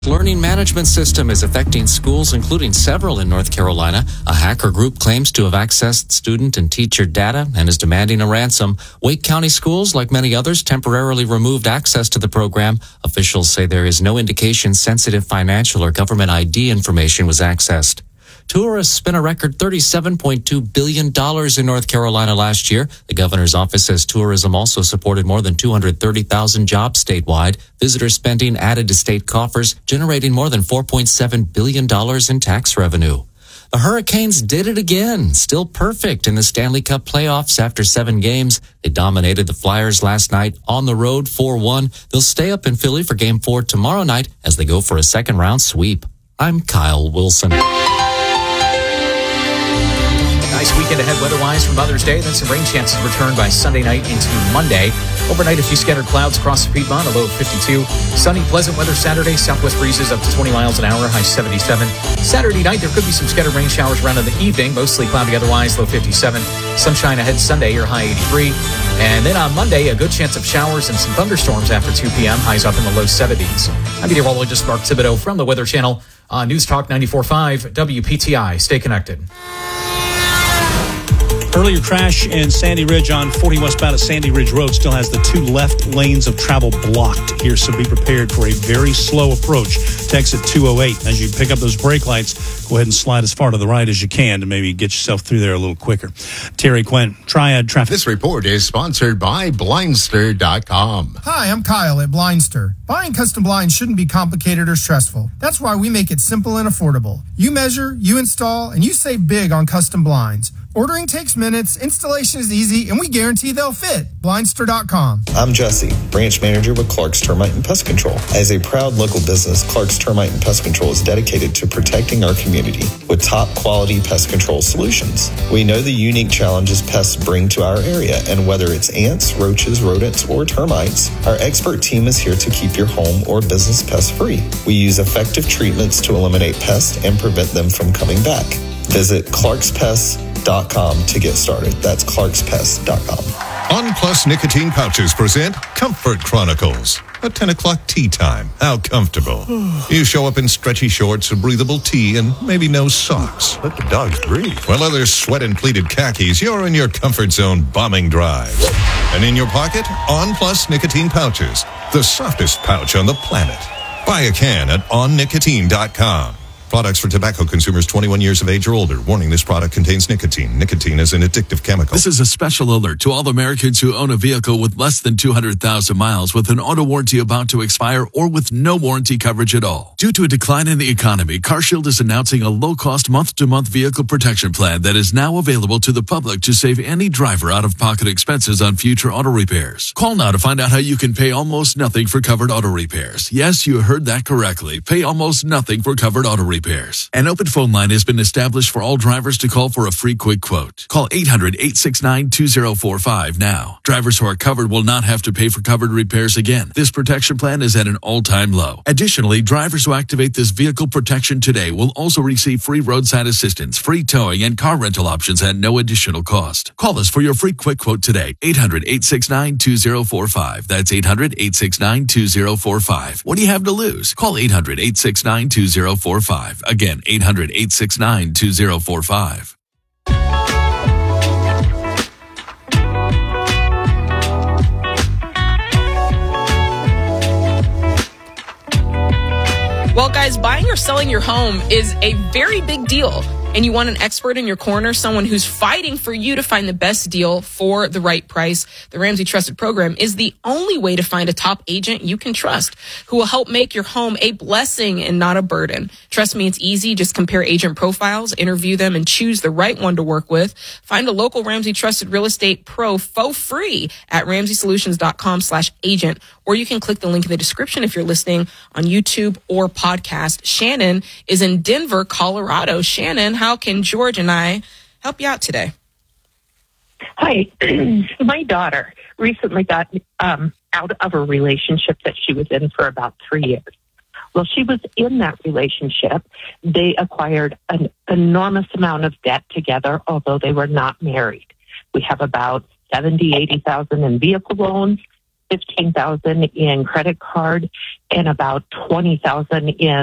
Learning management system is affecting schools, including several in North Carolina. A hacker group claims to have accessed student and teacher data and is demanding a ransom. Wake County Schools, like many others, temporarily removed access to the program. Officials say there is no indication sensitive financial or government ID information was accessed. Tourists spent a record $37.2 billion in North Carolina last year. The governor's office says tourism also supported more than 230,000 jobs statewide. Visitor spending added to state coffers, generating more than $4.7 billion in tax revenue. The Hurricanes did it again, still perfect in the Stanley Cup playoffs after 7 games. They dominated the Flyers last night on the road 4-1. They'll stay up in Philly for Game 4 tomorrow night as they go for a second-round sweep. I'm Kyle Wilson. Nice weekend ahead weather-wise for Mother's Day. Then some rain chances return by Sunday night into Monday. Overnight, a few scattered clouds across the Piedmont, a low of 52. Sunny, pleasant weather Saturday. Southwest breezes up to 20 miles an hour, high 77. Saturday night, there could be some scattered rain showers around in the evening. Mostly cloudy otherwise, low 57. Sunshine ahead Sunday, your high 83. And then on Monday, a good chance of showers and some thunderstorms after 2 p.m. Highs up in the low 70s. I'm meteorologist Mark Thibodeau from the Weather Channel on News Talk 94.5 WPTI. Stay connected. Earlier crash in Sandy Ridge on 40 westbound at Sandy Ridge Road still has the 2 left lanes of travel blocked here, so be prepared for a very slow approach to exit 208. As you pick up those brake lights, go ahead and slide as far to the right as you can to maybe get yourself through there a little quicker. Terry Quinn, Triad Traffic. This report is sponsored by Blindster.com. Hi, I'm Kyle at Blindster. Buying custom blinds shouldn't be complicated or stressful. That's why we make it simple and affordable. You measure, you install, and you save big on custom blinds. Ordering takes minutes, installation is easy, and we guarantee they'll fit. Blindster.com. I'm Jesse, branch manager with Clark's Termite and Pest Control. As a proud local business, Clark's Termite and Pest Control is dedicated to protecting our community with top quality pest control solutions. We know the unique challenges pests bring to our area, and whether it's ants, roaches, rodents, or termites, our expert team is here to keep your home or business pest free. We use effective treatments to eliminate pests and prevent them from coming back. Visit clarkspest.com to get started. That's clarkspest.com. On Plus Nicotine Pouches present Comfort Chronicles. A 10 o'clock tea time. How comfortable. You show up in stretchy shorts, a breathable tee, and maybe no socks. Let the dogs breathe. While others sweat in pleated khakis, you're in your comfort zone bombing drives. And in your pocket, On Plus Nicotine Pouches. The softest pouch on the planet. Buy a can at onnicotine.com. Products for tobacco consumers 21 years of age or older. Warning, this product contains nicotine. Nicotine is an addictive chemical. This is a special alert to all Americans who own a vehicle with less than 200,000 miles with an auto warranty about to expire or with no warranty coverage at all. Due to a decline in the economy, CarShield is announcing a low-cost month-to-month vehicle protection plan that is now available to the public to save any driver out-of-pocket expenses on future auto repairs. Call now to find out how you can pay almost nothing for covered auto repairs. Yes, you heard that correctly. Pay almost nothing for covered auto repairs. An open phone line has been established for all drivers to call for a free quick quote. Call 800-869-2045 now. Drivers who are covered will not have to pay for covered repairs again. This protection plan is at an all-time low. Additionally, drivers who activate this vehicle protection today will also receive free roadside assistance, free towing, and car rental options at no additional cost. Call us for your free quick quote today. 800-869-2045. That's 800-869-2045. What do you have to lose? Call 800-869-2045. Again, 800-869-2045. Well, guys, buying or selling your home is a very big deal. And you want an expert in your corner, someone who's fighting for you to find the best deal for the right price. The Ramsey Trusted Program is the only way to find a top agent you can trust who will help make your home a blessing and not a burden. Trust me, it's easy. Just compare agent profiles, interview them, and choose the right one to work with. Find a local Ramsey Trusted Real Estate Pro for free at RamseySolutions.com/agent, or you can click the link in the description if you're listening on YouTube or podcast. Shannon is in Denver, Colorado. Shannon, how can George and I help you out today? Hi. My daughter recently got out of a relationship that she was in for about 3 years. While she was in that relationship, they acquired an enormous amount of debt together, although they were not married. We have about $70,000, $80,000 in vehicle loans, $15,000 in credit card and about $20,000 in